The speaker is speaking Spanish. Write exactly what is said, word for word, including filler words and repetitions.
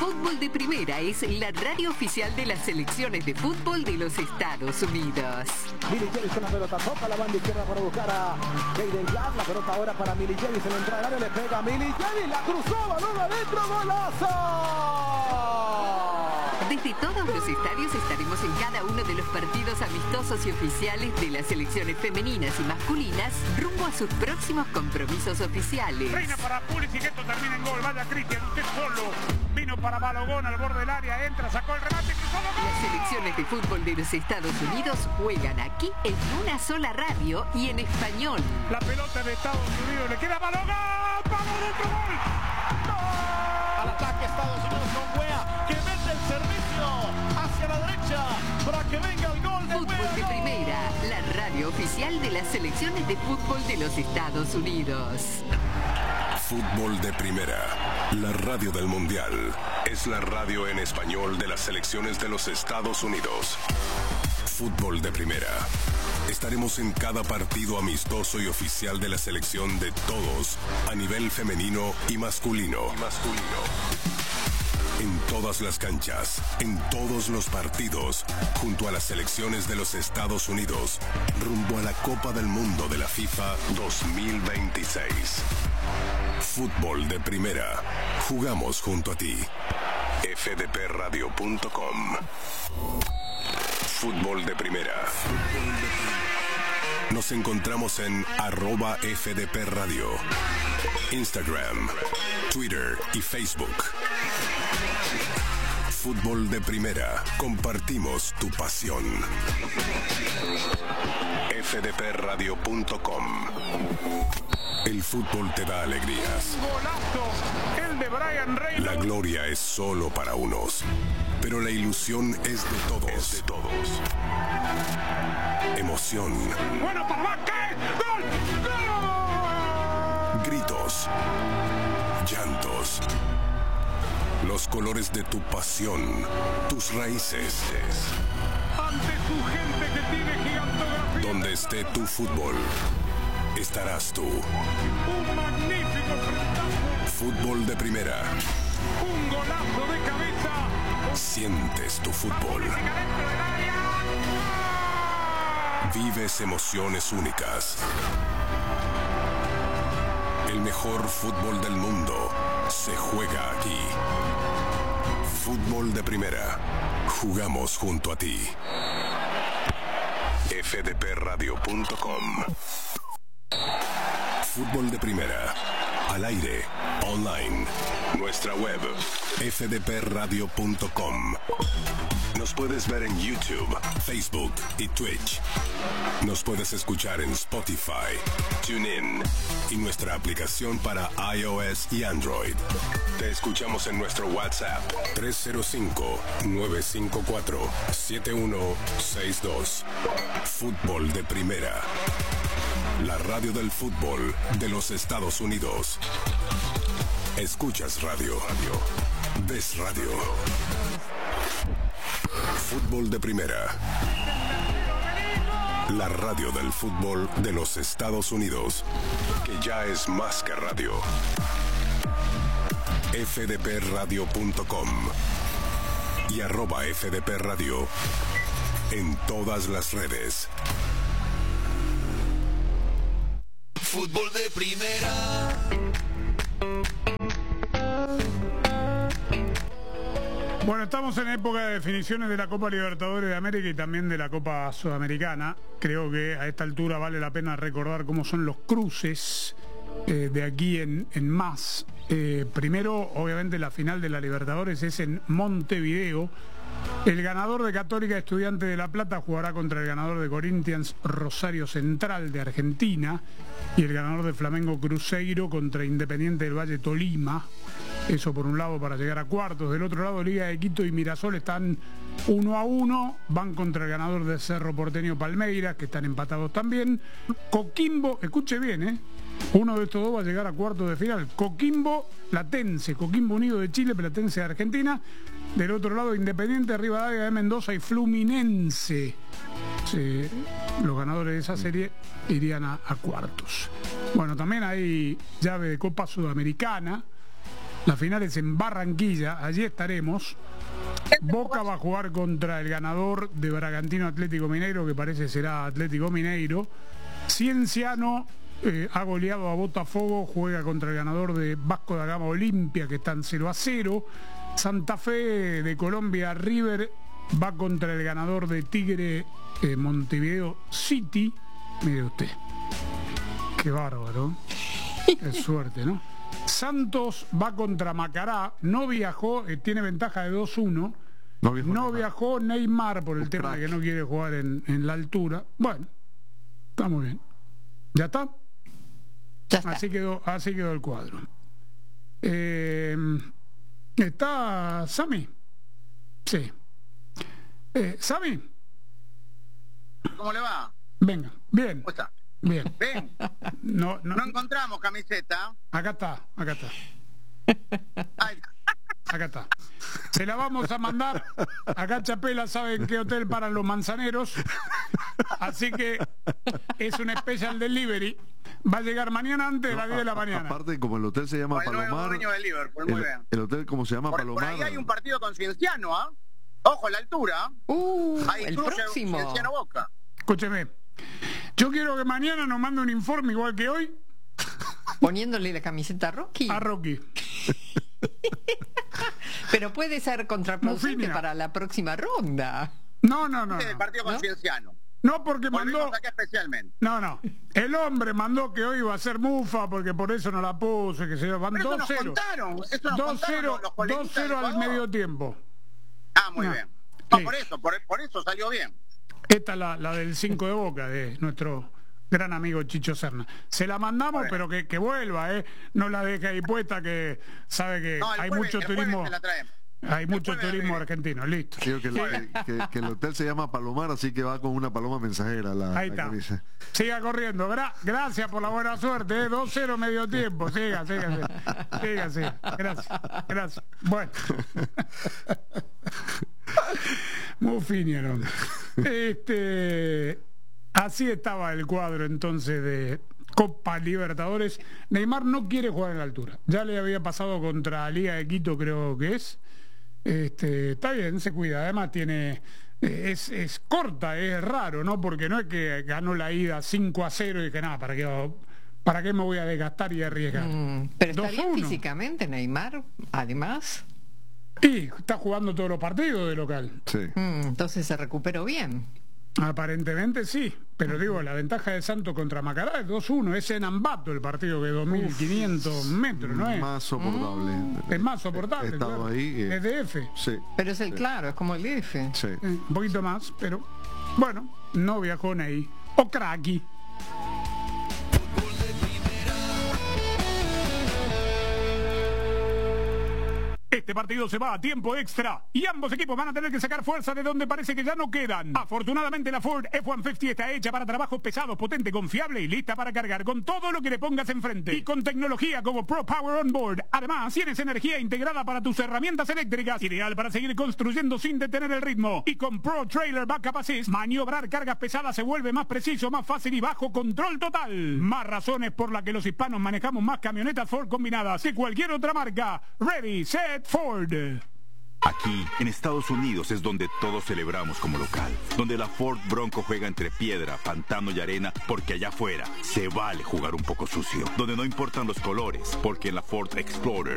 Fútbol de Primera es la radio oficial de las selecciones de fútbol de los Estados Unidos. Milly Jelly con la pelota, toca la banda izquierda para buscar a Jaden Jack. La pelota ahora para Milly Jelly, se le entra al área, le pega a Milly Jelly, la cruzó, balón adentro, golazo. Desde todos los estadios estaremos en cada uno de los partidos amistosos y oficiales de las selecciones femeninas y masculinas rumbo a sus próximos compromisos oficiales. Reina para Pulisic, que esto termina en gol. Vaya Cristian, usted solo. Vino para Balogón al borde del área, entra, sacó el remate, cruzó el gol. Las selecciones de fútbol de los Estados Unidos juegan aquí en una sola radio y en español. La pelota de Estados Unidos, le queda Balogón. ¡Vamos, otro gol! ¡Gol! Al ataque Estados Unidos con Weah, que mete el servicio hacia la derecha para que venga el gol de Fútbol Weah. de Primera, la radio oficial de las selecciones de fútbol de los Estados Unidos. Fútbol de Primera, la radio del Mundial. Es la radio en español de las selecciones de los Estados Unidos. Fútbol de Primera. Estaremos en cada partido amistoso y oficial de la selección de todos, a nivel femenino y masculino. Y masculino. En todas las canchas, en todos los partidos, junto a las selecciones de los Estados Unidos, rumbo a la Copa del Mundo de la FIFA dos mil veintiséis. Fútbol de Primera. Jugamos junto a ti. F D P radio punto com. Fútbol de Primera. Nos encontramos en arroba F D P Radio, Instagram, Twitter y Facebook. Fútbol de Primera. Compartimos tu pasión. F D P radio punto com. El fútbol te da alegrías. Golazo, el de Brian Reynolds. La gloria es solo para unos, pero la ilusión es de todos. Es de todos. Emoción. Bueno, para Vázquez. ¡Gol! ¡Gol! Gritos. Llantos. Los colores de tu pasión. Tus raíces. Ante su gente que tiene gigantografía. Donde esté tu fútbol, estarás tú. Un magnífico frentazo. Fútbol de Primera. Un golazo de cabeza. Sientes tu fútbol. Vives emociones únicas. El mejor fútbol del mundo se juega aquí. Fútbol de Primera. Jugamos junto a ti. F D P radio punto com. Fútbol de Primera. Al aire, online. Nuestra web, F D P radio punto com. Nos puedes ver en YouTube, Facebook y Twitch. Nos puedes escuchar en Spotify, TuneIn y nuestra aplicación para iOS y Android. Te escuchamos en nuestro WhatsApp tres cero cinco, nueve cinco cuatro, siete uno seis dos. Fútbol de Primera. La radio del fútbol de los Estados Unidos. Escuchas radio. Ves radio. Fútbol de Primera. La radio del fútbol de los Estados Unidos, que ya es más que radio. F D P radio punto com y arroba F D P Radio en todas las redes. Fútbol de Primera. Bueno, estamos en época de definiciones de la Copa Libertadores de América y también de la Copa Sudamericana. Creo que a esta altura vale la pena recordar cómo son los cruces eh, de aquí en, en más. Eh, primero, obviamente, la final de la Libertadores es en Montevideo. El ganador de Católica Estudiantes de La Plata jugará contra el ganador de Corinthians Rosario Central de Argentina y el ganador de Flamengo Cruzeiro contra Independiente del Valle Tolima. Eso por un lado para llegar a cuartos. Del otro lado, Liga de Quito y Mirasol están uno a uno. Van contra el ganador de Cerro Porteño Palmeiras, que están empatados también. Coquimbo, escuche bien, ¿eh? Uno de estos dos va a llegar a cuartos de final. Coquimbo Platense, Coquimbo Unido de Chile, Platense de Argentina. Del otro lado, Independiente, Rivadavia de Mendoza y Fluminense. Sí, los ganadores de esa serie irían a, a cuartos. Bueno, también hay llave de Copa Sudamericana. La final es en Barranquilla, allí estaremos. Boca va a jugar contra el ganador de Bragantino Atlético Mineiro, que parece será Atlético Mineiro. Cienciano eh, ha goleado a Botafogo, juega contra el ganador de Vasco da Gama Olimpia, que está en cero a cero. Santa Fe de Colombia, River, va contra el ganador de Tigre eh, Montevideo City. Mire usted, qué bárbaro, qué suerte, ¿no? Santos va contra Macará, no viajó, eh, tiene ventaja de dos uno. No viajó, no Neymar. viajó Neymar por el Un tema crack. de que no quiere jugar en, en la altura. Bueno, está muy bien. ¿Ya está? Ya está. Así quedó, así quedó el cuadro. Eh, ¿Está Sami? Sí. Eh, ¿Sami? ¿Cómo le va? Venga, bien. ¿Cómo está? Bien. Ven. No, no, no encontramos camiseta. Acá está, acá está. Ay. Acá está. Se la vamos a mandar. Acá Chapela sabe en qué hotel paran los manzaneros. Así que es un special delivery. Va a llegar mañana antes de las diez de la mañana. Aparte, como el hotel se llama el Palomar. Dueño de Liverpool, muy el, bien. el hotel, como se llama por, Palomar. Por ahí hay un partido con Cienciano, ¿ah? ¿eh? Ojo, la altura. Uh, ahí el cruce próximo. Cienciano Boca. Escúcheme. Yo quiero que mañana nos mande un informe igual que hoy. Poniéndole la camiseta a Rocky. A Rocky. Pero puede ser contraproducente Mufina. para la próxima ronda. No, no, no. Este es el partido con ¿No? Cienciano. No, porque Volvimos mandó. acá especialmente. No, no. El hombre mandó que hoy iba a ser mufa porque por eso no la puse, que se van Pero eso dos nos cero. contaron. Eso nos dos contaron cero los- los coleguitas del al Ecuador. medio tiempo. Ah, muy No. bien. No, Sí. por eso, por, por eso salió bien. Esta es la, la del cinco de Boca de nuestro gran amigo Chicho Serna. Se la mandamos, Bueno. pero que, que vuelva, ¿eh? No la deje ahí puesta, que sabe que No, el hay jueves- mucho el jueves turismo. se la traemos. Hay El mucho jueves turismo viene. argentino, listo. Digo que, el, que, que el hotel se llama Palomar, así que va con una paloma mensajera la, Ahí la está. camisa. Siga corriendo. Gra- gracias por la buena suerte, ¿eh? dos cero medio tiempo. Siga, siga, siga. Siga, siga. Gracias. Gracias. Bueno. Muy fino el hombre. Este, así estaba el cuadro entonces de Copa Libertadores. Neymar no quiere jugar en la altura. Ya le había pasado contra Liga de Quito, creo que es. Este, está bien, se cuida. Además tiene eh, es, es corta, es raro, ¿no? Porque no es que ganó la ida cinco a cero y que nada, ¿para qué, para qué me voy a desgastar y arriesgar? Mm, pero está dos a bien uno. físicamente Neymar, además. Y está jugando todos los partidos de local. Sí. Mm, entonces se recuperó bien. Aparentemente sí, pero digo, la ventaja de Santos contra Macará es dos uno, es en Ambato el partido que dos mil quinientos metros, ¿no es? Más soportable. Es más soportable, He estado claro. ahí. eh, Es de F, Sí. Pero es el claro, es como el D F. Sí. eh, un poquito más, pero bueno, no viajó Ney. O Kraki. Este partido se va a tiempo extra y ambos equipos van a tener que sacar fuerza de donde parece que ya no quedan. Afortunadamente la Ford F ciento cincuenta está hecha para trabajos pesados, potente, confiable y lista para cargar con todo lo que le pongas enfrente. Y con tecnología como Pro Power On Board. Además, tienes energía integrada para tus herramientas eléctricas, ideal para seguir construyendo sin detener el ritmo. Y con Pro Trailer Backup Assist, maniobrar cargas pesadas se vuelve más preciso, más fácil y bajo control total. Más razones por las que los hispanos manejamos más camionetas Ford combinadas que cualquier otra marca. Ready, set, Ford. Aquí, en Estados Unidos, es donde todos celebramos como local. Donde la Ford Bronco juega entre piedra, pantano y arena, porque allá afuera se vale jugar un poco sucio. Donde no importan los colores, porque en la Ford Explorer